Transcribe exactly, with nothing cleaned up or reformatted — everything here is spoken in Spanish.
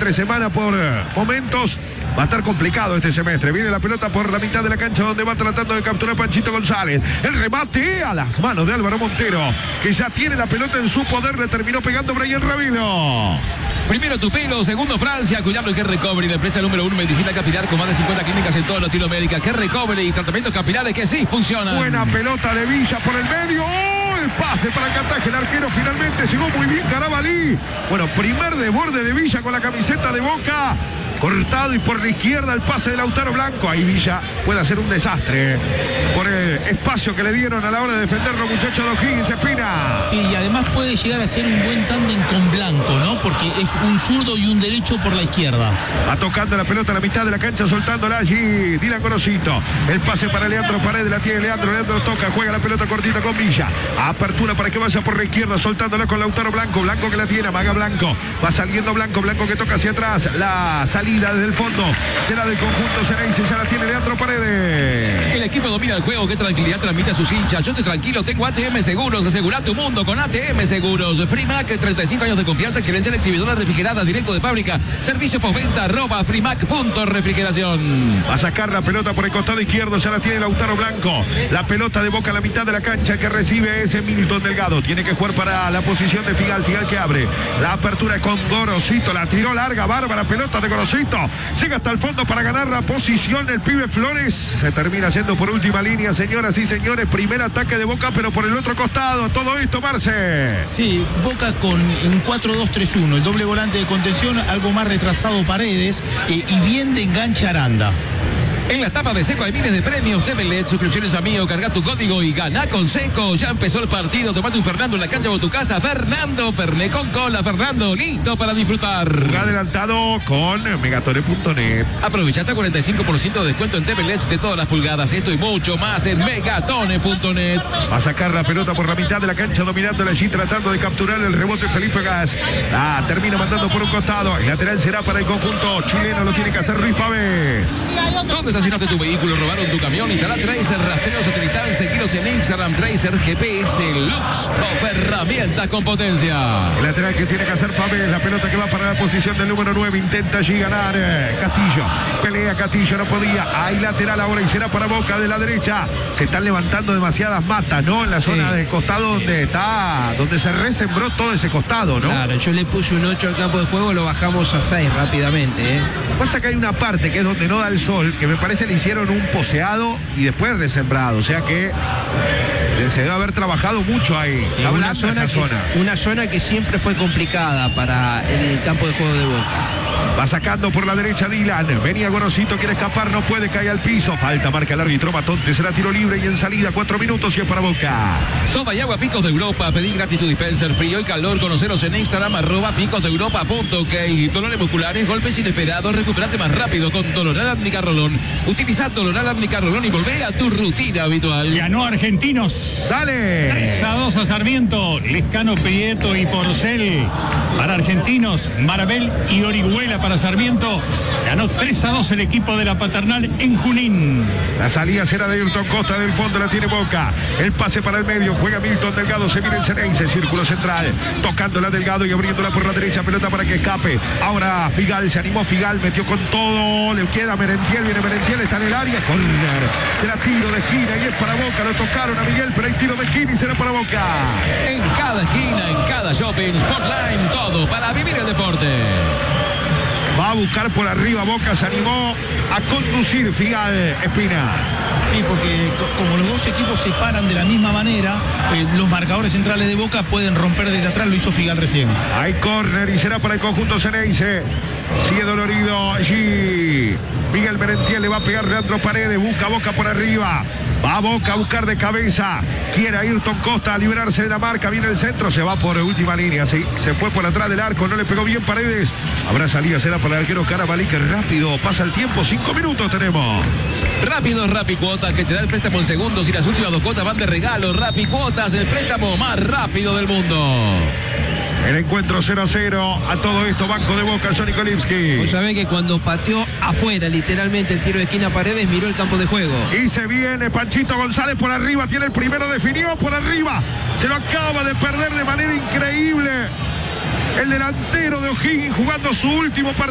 entre semana por momentos. Va a estar complicado este semestre. Viene la pelota por la mitad de la cancha donde va tratando de capturar Panchito González. El remate a las manos de Álvaro Montero, que ya tiene la pelota en su poder. Le terminó pegando Brian Ravelo. Primero Tupelo, segundo Francia, cuidado y que recobre. La empresa número uno, medicina capilar con más de cincuenta clínicas en toda Latinoamérica. Que recobre y tratamientos capilares que sí funcionan. Buena pelota de Villa por el medio. ¡Oh! El pase para que ataje el arquero. Finalmente llegó muy bien Carabalí. Bueno, primer desborde de Villa con la camiseta de Boca. Cortado y por la izquierda el pase de Lautaro Blanco. Ahí Villa puede hacer un desastre por el espacio que le dieron a la hora de defender los muchachos de O'Higgins. Espina. Sí, y además puede llegar a ser un buen tándem con Blanco, ¿no? Porque es un zurdo y un derecho por la izquierda. Va tocando la pelota a la mitad de la cancha, soltándola allí Dylan Gorosito. El pase para Leandro Paredes, la tiene Leandro. Leandro toca, juega la pelota cortita con Villa. Apertura para que vaya por la izquierda, soltándola con Lautaro Blanco. Blanco que la tiene, amaga Blanco. Va saliendo Blanco, Blanco que toca hacia atrás. La salida desde el fondo será del conjunto Ceneice, ya la tiene Leandro Paredes. El equipo domina el juego, qué tranquilidad transmite a sus hinchas. Yo estoy tranquilo, tengo A T M Seguros, asegura tu mundo con A T M Seguros. Freemac, treinta y cinco años de confianza, excelencia en exhibidoras refrigeradas directo de fábrica. Servicio postventa, arroba freemac punto refrigeración. Va a sacar la pelota por el costado izquierdo, ya la tiene Lautaro Blanco. La pelota de Boca a la mitad de la cancha, que recibe ese Milton Delgado. Tiene que jugar para la posición de Figal, Figal que abre. La apertura con Gorosito, la tiró larga, bárbara pelota de Gorosito. Llega hasta el fondo para ganar la posición el pibe Flores. Se termina yendo por última línea, señoras y señores. Primer ataque de Boca, pero por el otro costado. Todo esto, Marce. Sí, Boca con en cuatro dos tres uno. El doble volante de contención, algo más retrasado Paredes eh, y bien de enganche Aranda. En la etapa de Seco hay miles de premios. T V L E D, suscripciones a Mío, carga tu código y gana con Seco. Ya empezó el partido. Tomate un Fernando en la cancha o tu casa. Fernando, Ferné con cola. Fernando, listo para disfrutar. Adelantado con megatore punto net. Aprovecha hasta cuarenta y cinco por ciento de descuento en T V L E D de todas las pulgadas. Esto y mucho más en megatone punto net. Va a sacar la pelota por la mitad de la cancha, dominándola allí, tratando de capturar el rebote Felipe Gas. Ah, termina mandando por un costado. El lateral será para el conjunto chileno. Lo tiene que hacer Ruiz Pavés. ¿Dónde estacionaste tu vehículo? ¿Robaron tu camión? Instala Tracer, rastreo satelital, seguiros en Instagram, Tracer G P S, Lux, Top, herramientas con potencia. El lateral que tiene que hacer Pavés, la pelota que va para la posición del número nueve, intenta allí ganar eh, Castillo, pelea Castillo, no podía, hay lateral ahora y será para Boca de la derecha. Se están levantando demasiadas matas, ¿no? En la zona sí. del costado donde está, donde se resembró todo ese costado, ¿no? Claro, yo le puse un ocho al campo de juego, lo bajamos a seis rápidamente, ¿eh? Pasa que hay una parte que es donde no da el sol, que me parece le hicieron un poseado y después resembrado, o sea que se debe haber trabajado mucho ahí. Sí, una, zona esa que, zona. una zona que siempre fue complicada para el campo de juego de Boca. Va sacando por la derecha Dylan. Venía Gorosito, quiere escapar, no puede, cae al piso. Falta, marca el árbitro Matonte, será tiro libre y en salida cuatro minutos y es para Boca. Soda y agua Picos de Europa. Pedí gratis tu dispenser, frío y calor. Conoceros en Instagram, arroba picos de Europa punto ok. Dolores musculares, golpes inesperados, recuperate más rápido con Doloral Admicarrolón. Utiliza Doloral Admicarrolón y volvé a tu rutina habitual. Ganó Argentinos. Dale. tres a dos a Sarmiento, Lescano, Prieto y Porcel. Para Argentinos, Marabel y Orihuela para Sarmiento. Ganó tres a dos el equipo de la Paternal en Junín. La salida será de Ayrton Costa, del fondo la tiene Boca. El pase para el medio, juega Milton Delgado, se viene el Ceneice, círculo central, tocándola Delgado y abriéndola por la derecha, pelota para que escape. Ahora Figal, se animó Figal, metió con todo, le queda Merentiel, viene Merentiel, está en el área, corner. Será tiro de esquina y es para Boca, lo tocaron a Miguel, pero hay tiro de esquina y será para Boca. En cada esquina, en cada shopping, Sportline, todo para vivir el deporte. Va a buscar por arriba, Boca se animó a conducir Figal, Espina. Sí, porque co como los dos equipos se paran de la misma manera, eh, los marcadores centrales de Boca pueden romper desde atrás, lo hizo Figal recién. Hay córner y será para el conjunto Ceneice. Sigue dolorido allí. Miguel Merentiel le va a pegar Leandro Paredes, busca Boca por arriba. Va a Boca a buscar de cabeza. Quiere Ayrton Costa a librarse de la marca. Viene el centro, se va por última línea. Sí, se fue por atrás del arco, no le pegó bien Paredes. Habrá salida, será para el arquero Carabalí, que rápido pasa el tiempo. Cinco minutos tenemos. Rápido, Rappi Cuotas, que te da el préstamo en segundos y las últimas dos cuotas van de regalo. Rappi Cuotas, el préstamo más rápido del mundo. El encuentro cero a cero. A todo esto, banco de Boca, Johnny Kolipski. Vos sabés que cuando pateó afuera, literalmente, el tiro de esquina Paredes, miró el campo de juego. Y se viene Panchito González por arriba. Tiene el primero, definió por arriba. Se lo acaba de perder de manera increíble. El delantero de O'Higgins jugando su último partido.